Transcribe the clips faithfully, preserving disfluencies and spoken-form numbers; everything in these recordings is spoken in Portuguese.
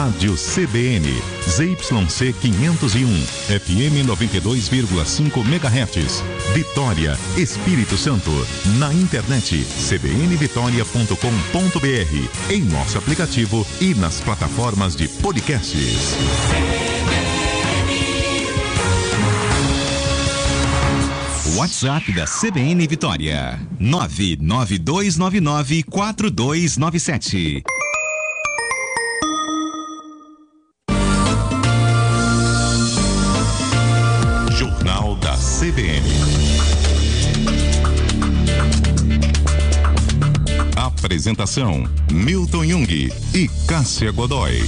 Rádio C B N, Z Y C quinhentos e um, F M noventa e dois vírgula cinco megahertz, Vitória, Espírito Santo. Na internet, c b n vitória ponto com ponto b r, em nosso aplicativo e nas plataformas de podcasts. WhatsApp da C B N Vitória, nove nove dois nove nove quatro dois nove sete. Jornal da C B N. Apresentação: Milton Jung e Cássia Godoy.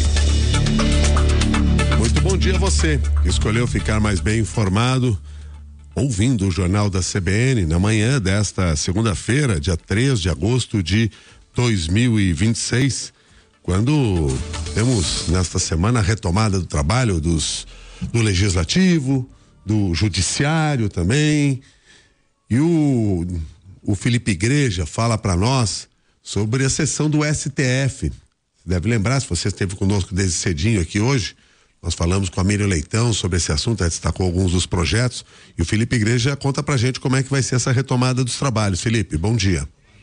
Muito bom dia a você que escolheu ficar mais bem informado ouvindo o Jornal da C B N na manhã desta segunda-feira, dia três de agosto de dois mil e vinte e seis, quando temos nesta semana a retomada do trabalho dos, do Legislativo, do Judiciário também, e o, o Felipe Igreja fala para nós sobre a sessão do S T F. Você deve lembrar, se você esteve conosco desde cedinho aqui hoje, nós falamos com a Miriam Leitão sobre esse assunto, ela destacou alguns dos projetos, e o Felipe Igreja conta pra gente como é que vai ser essa retomada dos trabalhos. Felipe, bom dia.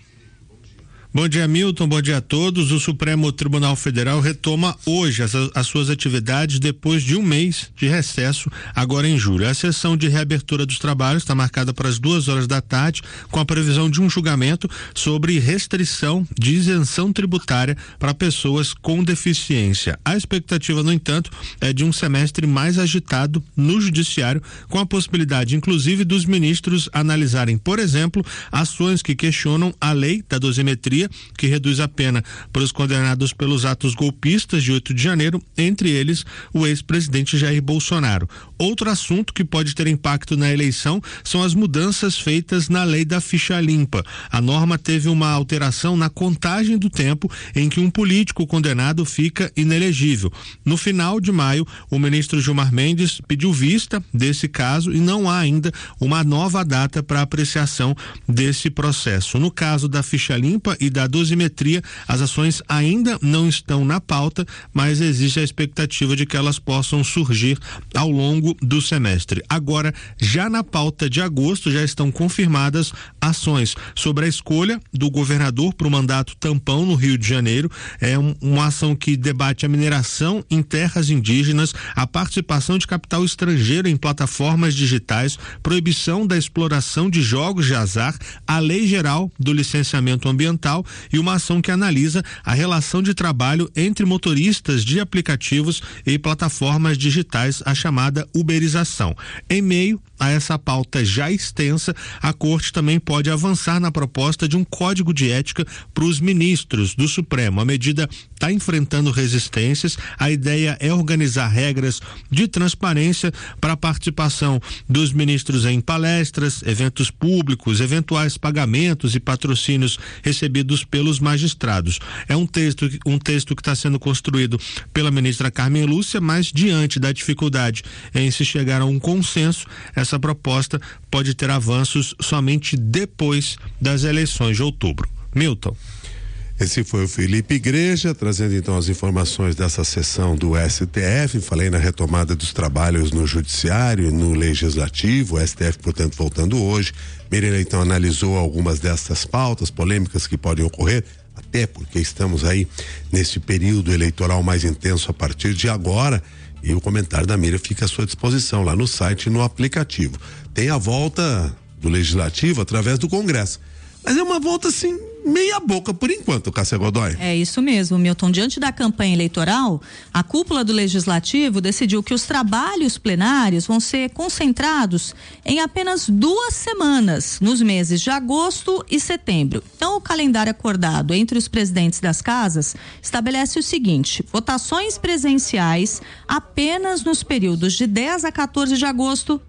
Bom dia, Milton, bom dia a todos. O Supremo Tribunal Federal retoma hoje as, as suas atividades depois de um mês de recesso, agora em julho. A sessão de reabertura dos trabalhos está marcada para as duas horas da tarde, com a previsão de um julgamento sobre restrição de isenção tributária para pessoas com deficiência. A expectativa, no entanto, é de um semestre mais agitado no Judiciário, com a possibilidade, inclusive, dos ministros analisarem, por exemplo, ações que questionam a lei da dosimetria, que reduz a pena para os condenados pelos atos golpistas de oito de janeiro, entre eles o ex-presidente Jair Bolsonaro. Outro assunto que pode ter impacto na eleição são as mudanças feitas na lei da ficha limpa. A norma teve uma alteração na contagem do tempo em que um político condenado fica inelegível. No final de maio, o ministro Gilmar Mendes pediu vista desse caso e não há ainda uma nova data para apreciação desse processo. No caso da ficha limpa e da dosimetria, as ações ainda não estão na pauta, mas existe a expectativa de que elas possam surgir ao longo do semestre. Agora, já na pauta de agosto, já estão confirmadas ações sobre a escolha do governador para o mandato tampão no Rio de Janeiro. É um, uma ação que debate a mineração em terras indígenas, a participação de capital estrangeiro em plataformas digitais, proibição da exploração de jogos de azar, a lei geral do licenciamento ambiental e uma ação que analisa a relação de trabalho entre motoristas de aplicativos e plataformas digitais, a chamada uberização. Em meio a essa pauta já extensa, a Corte também pode avançar na proposta de um código de ética para os ministros do Supremo. A medida está enfrentando resistências. A ideia é organizar regras de transparência para a participação dos ministros em palestras, eventos públicos, eventuais pagamentos e patrocínios recebidos pelos magistrados. É um texto, um texto que está sendo construído pela ministra Carmen Lúcia, mas diante da dificuldade em se chegar a um consenso, essa proposta pode ter avanços somente depois das eleições de outubro. Milton. Esse foi o Felipe Igreja, trazendo então as informações dessa sessão do S T F. Falei na retomada dos trabalhos no Judiciário e no Legislativo, o S T F, portanto, voltando hoje. Miriam Leitão analisou algumas dessas pautas polêmicas que podem ocorrer, até porque estamos aí nesse período eleitoral mais intenso a partir de agora, e o comentário da Miriam fica à sua disposição lá no site e no aplicativo. Tem a volta do Legislativo através do Congresso, mas é uma volta assim meia boca por enquanto, Cássia Godoy. É isso mesmo, Milton. Diante da campanha eleitoral, a cúpula do Legislativo decidiu que os trabalhos plenários vão ser concentrados em apenas duas semanas, nos meses de agosto e setembro. Então, o calendário acordado entre os presidentes das casas estabelece o seguinte: votações presenciais apenas nos períodos de dez a quatorze de agosto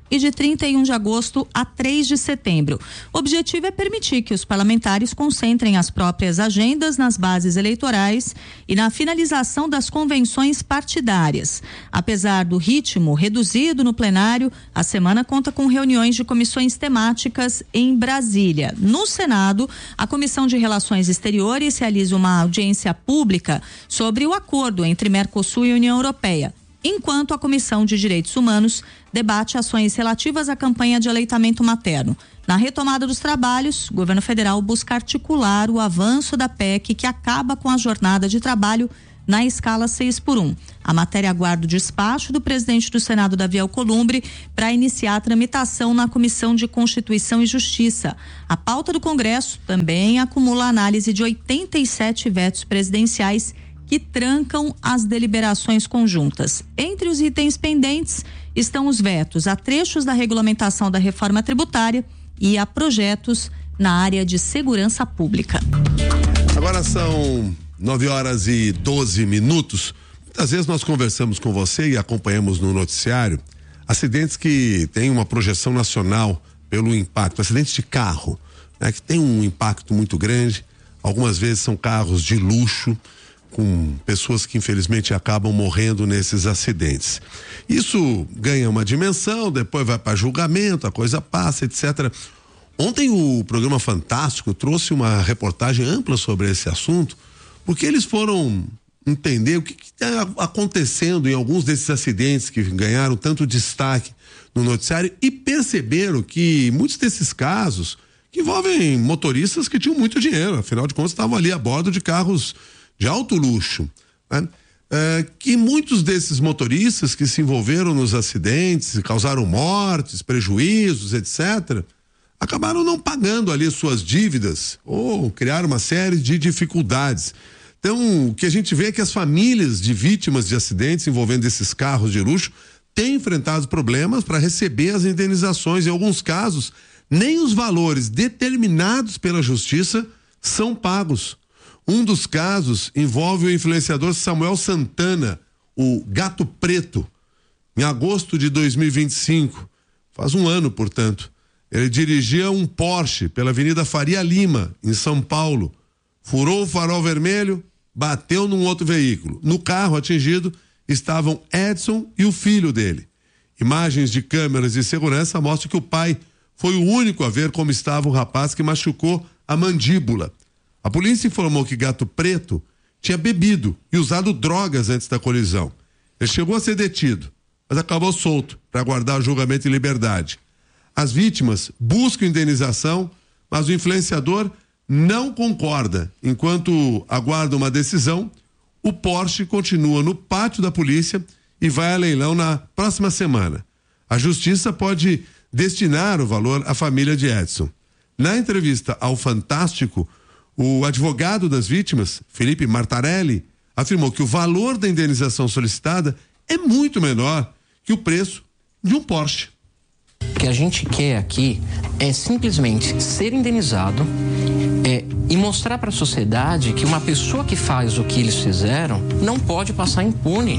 e de trinta e um de agosto a três de setembro. O objetivo é permitir que os parlamentares concentrem as próprias agendas nas bases eleitorais e na finalização das convenções partidárias. Apesar do ritmo reduzido no plenário, a semana conta com reuniões de comissões temáticas em Brasília. No Senado, a Comissão de Relações Exteriores realiza uma audiência pública sobre o acordo entre Mercosul e União Europeia, enquanto a Comissão de Direitos Humanos debate ações relativas à campanha de aleitamento materno. Na retomada dos trabalhos, o governo federal busca articular o avanço da P E C que acaba com a jornada de trabalho na escala seis por um. A matéria aguarda o despacho do presidente do Senado, Davi Alcolumbre, para iniciar a tramitação na Comissão de Constituição e Justiça. A pauta do Congresso também acumula a análise de oitenta e sete vetos presidenciais que trancam as deliberações conjuntas. Entre os itens pendentes estão os vetos a trechos da regulamentação da reforma tributária e a projetos na área de segurança pública. Agora são nove horas e doze minutos. Muitas vezes nós conversamos com você e acompanhamos no noticiário acidentes que têm uma projeção nacional pelo impacto, acidentes de carro, né, que tem um impacto muito grande. Algumas vezes são carros de luxo, com pessoas que infelizmente acabam morrendo nesses acidentes. Isso ganha uma dimensão, depois vai para julgamento, a coisa passa, etcétera. Ontem o programa Fantástico trouxe uma reportagem ampla sobre esse assunto, porque eles foram entender o que está acontecendo em alguns desses acidentes que ganharam tanto destaque no noticiário e perceberam que muitos desses casos que envolvem motoristas que tinham muito dinheiro, afinal de contas estavam ali a bordo de carros de alto luxo, né? É, que muitos desses motoristas que se envolveram nos acidentes, causaram mortes, prejuízos, etcétera, acabaram não pagando ali suas dívidas ou criaram uma série de dificuldades. Então, o que a gente vê é que as famílias de vítimas de acidentes envolvendo esses carros de luxo têm enfrentado problemas para receber as indenizações. Em alguns casos, nem os valores determinados pela justiça são pagos. Um dos casos envolve o influenciador Samuel Santana, o Gato Preto. Em agosto de dois mil e vinte e cinco, faz um ano, portanto, ele dirigia um Porsche pela Avenida Faria Lima, em São Paulo. Furou o farol vermelho, bateu num outro veículo. No carro atingido estavam Edson e o filho dele. Imagens de câmeras de segurança mostram que o pai foi o único a ver como estava o rapaz que machucou a mandíbula. A polícia informou que Gato Preto tinha bebido e usado drogas antes da colisão. Ele chegou a ser detido, mas acabou solto para aguardar o julgamento em liberdade. As vítimas buscam indenização, mas o influenciador não concorda. Enquanto aguarda uma decisão, o Porsche continua no pátio da polícia e vai a leilão na próxima semana. A justiça pode destinar o valor à família de Edson. Na entrevista ao Fantástico, o advogado das vítimas, Felipe Martarelli, afirmou que o valor da indenização solicitada é muito menor que o preço de um Porsche. O que a gente quer aqui é simplesmente ser indenizado é, e mostrar para a sociedade que uma pessoa que faz o que eles fizeram não pode passar impune.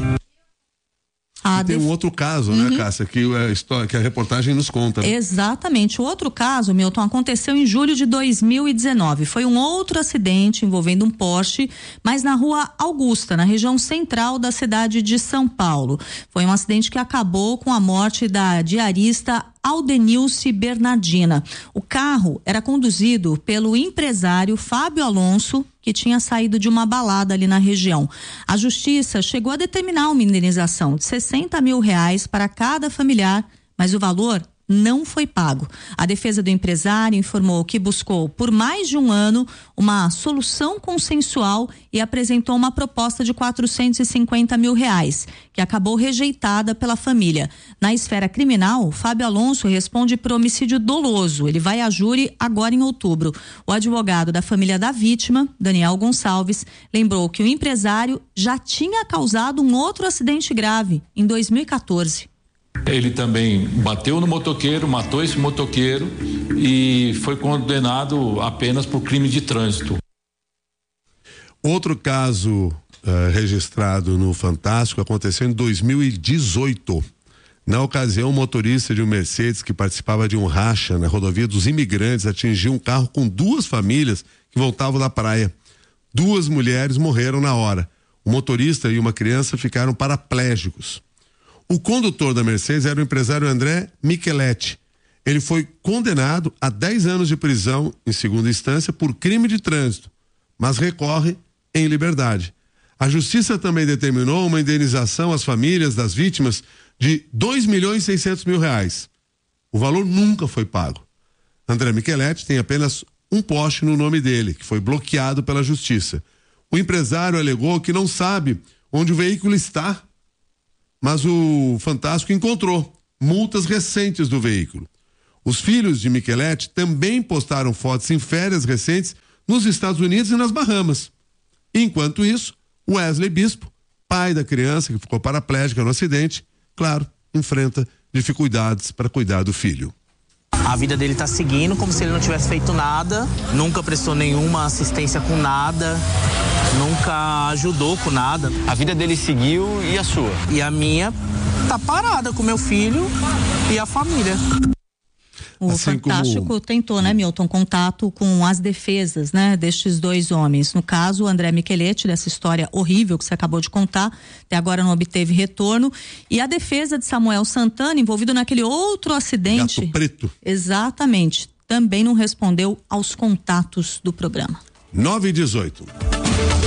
Ah, tem um outro caso, uhum. né, Cássia, que a, história, que a reportagem nos conta. Né? Exatamente. O outro caso, Milton, aconteceu em julho de dois mil e dezenove. Foi um outro acidente envolvendo um Porsche, mas na rua Augusta, na região central da cidade de São Paulo. Foi um acidente que acabou com a morte da diarista Aldenilce Bernardina. O carro era conduzido pelo empresário Fábio Alonso, que tinha saído de uma balada ali na região. A justiça chegou a determinar uma indenização de sessenta mil reais para cada familiar, mas o valor não foi pago. A defesa do empresário informou que buscou por mais de um ano uma solução consensual e apresentou uma proposta de quatrocentos e cinquenta mil reais, que acabou rejeitada pela família. Na esfera criminal, Fábio Alonso responde por homicídio doloso. Ele vai a júri agora em outubro. O advogado da família da vítima, Daniel Gonçalves, lembrou que o empresário já tinha causado um outro acidente grave em dois mil e quatorze. Ele também bateu no motoqueiro, matou esse motoqueiro e foi condenado apenas por crime de trânsito. Outro caso uh, registrado no Fantástico aconteceu em dois mil e dezoito. Na ocasião, um motorista de um Mercedes que participava de um racha na rodovia dos Imigrantes atingiu um carro com duas famílias que voltavam da praia. Duas mulheres morreram na hora. O motorista e uma criança ficaram paraplégicos. O condutor da Mercedes era o empresário André Micheletti. Ele foi condenado a dez anos de prisão em segunda instância por crime de trânsito, mas recorre em liberdade. A justiça também determinou uma indenização às famílias das vítimas de dois milhões e seiscentos mil reais. O valor nunca foi pago. André Micheletti tem apenas um poste no nome dele, que foi bloqueado pela justiça. O empresário alegou que não sabe onde o veículo está, mas o Fantástico encontrou multas recentes do veículo. Os filhos de Micheletti também postaram fotos em férias recentes nos Estados Unidos e nas Bahamas. Enquanto isso, Wesley Bispo, pai da criança que ficou paraplégica no acidente, claro, enfrenta dificuldades para cuidar do filho. A vida dele tá seguindo como se ele não tivesse feito nada, nunca prestou nenhuma assistência com nada, nunca ajudou com nada. A vida dele seguiu e a sua? E a minha tá parada com meu filho e a família. O Assim Fantástico como... tentou, né, Milton, contato com as defesas, né, destes dois homens. No caso, o André Micheletti, dessa história horrível que você acabou de contar, até agora não obteve retorno. E a defesa de Samuel Santana, envolvido naquele outro acidente. Gato Preto. Exatamente. Também não respondeu aos contatos do programa. nove e dezoito.